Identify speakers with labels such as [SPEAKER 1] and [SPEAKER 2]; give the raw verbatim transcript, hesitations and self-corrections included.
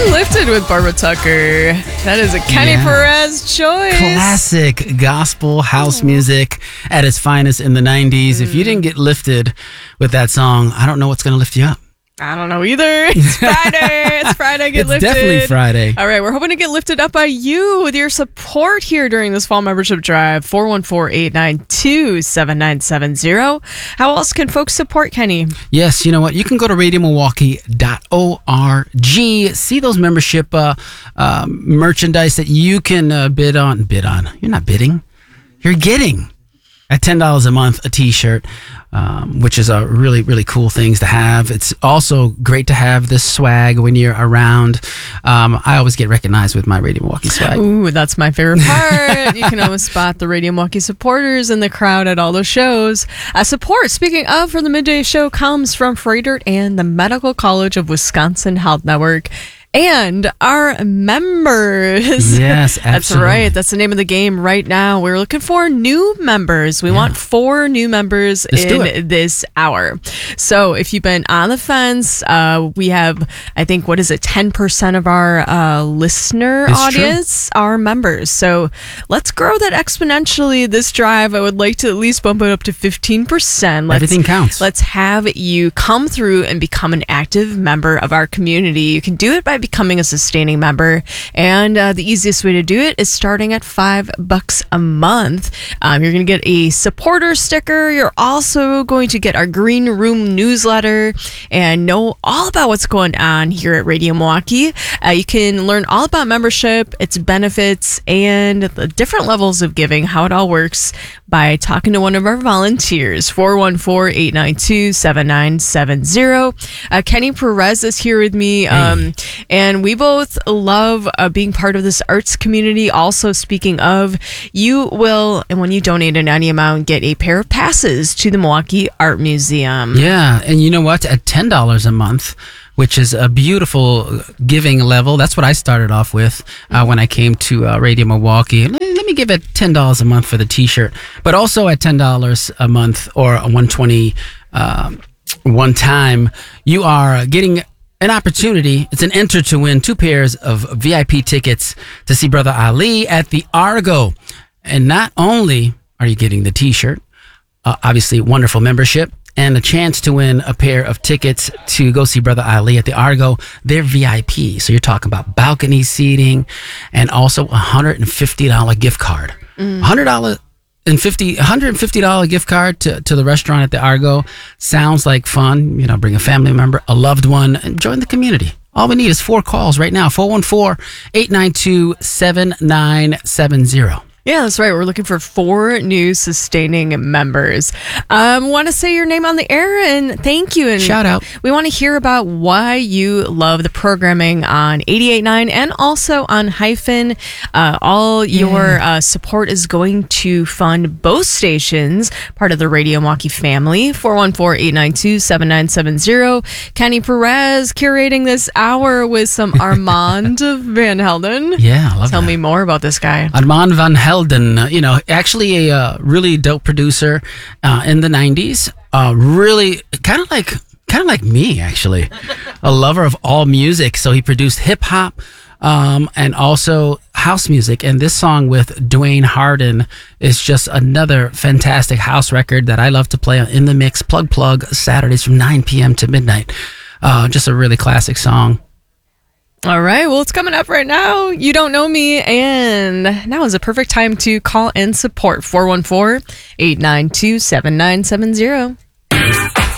[SPEAKER 1] Get Lifted with Barbara Tucker. That is a Kenny
[SPEAKER 2] Yeah.
[SPEAKER 1] Perez choice.
[SPEAKER 2] Classic gospel house music at its finest in the nineties. If you didn't get lifted with that song, I don't know what's going to lift you up.
[SPEAKER 1] I don't know either. It's Friday. It's Friday. Get
[SPEAKER 2] It's
[SPEAKER 1] lifted.
[SPEAKER 2] definitely Friday.
[SPEAKER 1] All right, we're hoping to get lifted up by you with your support here during this fall membership drive. four one four, eight nine two, seven nine seven zero. How else can folks support Kenny?
[SPEAKER 2] Yes, you know what? You can go to radio milwaukee dot org. See those membership uh, uh, merchandise that you can uh, bid on. Bid on. You're not bidding. You're getting. At ten dollars a month, a t-shirt, um, which is a really, really cool things to have. It's also great to have this swag when you're around. Um, I always get recognized with my Radio Milwaukee swag.
[SPEAKER 1] Ooh, that's my favorite part. You can always spot the Radio Milwaukee supporters in the crowd at all the shows. Uh, support, speaking of, for the midday show comes from Freighter and the Medical College of Wisconsin Health Network. And our members.
[SPEAKER 2] Yes, absolutely.
[SPEAKER 1] That's right. That's the name of the game right now. We're looking for new members. We yeah. want four new members
[SPEAKER 2] Let's
[SPEAKER 1] in this hour. So if you've been on the fence, uh, we have, I think, what is it, ten percent of our uh, listener
[SPEAKER 2] it's
[SPEAKER 1] audience
[SPEAKER 2] true.
[SPEAKER 1] are members. So let's grow that exponentially this drive. I would like to at least bump it up to fifteen percent. Let's,
[SPEAKER 2] Everything counts.
[SPEAKER 1] Let's have you come through and become an active member of our community. You can do it by becoming a sustaining member, and uh, the easiest way to do it is starting at five bucks a month. Um, you're going to get a supporter sticker. You're also going to get our Green Room newsletter and know all about what's going on here at Radio Milwaukee. Uh, you can learn all about membership, its benefits, and the different levels of giving, how it all works, by talking to one of our volunteers. four one four, eight nine two, seven nine seven zero. Uh, Kenny Perez is here with me. Um,
[SPEAKER 2] hey.
[SPEAKER 1] And we both love uh, being part of this arts community. Also, speaking of, you will, and when you donate in any amount, get a pair of passes to the Milwaukee Art Museum.
[SPEAKER 2] Yeah, and you know what? At ten dollars a month, which is a beautiful giving level. That's what I started off with uh, when I came to uh, Radio Milwaukee. Let, let me give it ten dollars a month for the t-shirt. But also at ten dollars a month or one hundred twenty dollars um, one time, you are getting an opportunity. It's an enter to win two pairs of V I P tickets to see Brother Ali at the Argo. And not only are you getting the t-shirt, uh, obviously wonderful membership, and a chance to win a pair of tickets to go see Brother Ali at the Argo. They're V I P. So you're talking about balcony seating and also a one hundred fifty dollars gift card. Mm. one hundred dollars and fifty, one hundred fifty dollars gift card to, to the restaurant at the Argo. Sounds like fun. You know, bring a family member, a loved one, and join the community. All we need is four calls right now. four one four, eight nine two, seven nine seven zero.
[SPEAKER 1] Yeah, that's right. We're looking for four new sustaining members. Um, want to say your name on the air and thank you. And
[SPEAKER 2] shout out.
[SPEAKER 1] We want to hear about why you love the programming on eighty-eight point nine and also on Hyphen. Uh, all
[SPEAKER 2] Yeah.
[SPEAKER 1] your uh, support is going to fund both stations, part of the Radio Milwaukee family. four one four, eight nine two, seven nine seven zero. Kenny Perez curating this hour with some Armand Van Helden.
[SPEAKER 2] Yeah, I love
[SPEAKER 1] Tell
[SPEAKER 2] that.
[SPEAKER 1] me more about this guy.
[SPEAKER 2] Armand Van Helden. Helden, you know, actually a uh, really dope producer uh, in the nineties. Uh, really, kind of like, kind of like me, actually, a lover of all music. So he produced hip hop um, and also house music. And this song with Dwayne Harden is just another fantastic house record that I love to play in the mix. Plug plug Saturdays from nine p.m. to midnight. Uh, just a really classic song.
[SPEAKER 1] All right, well, it's coming up right now. You don't know me, and now is a perfect time to call and support. four one four, eight nine two, seven nine seven zero.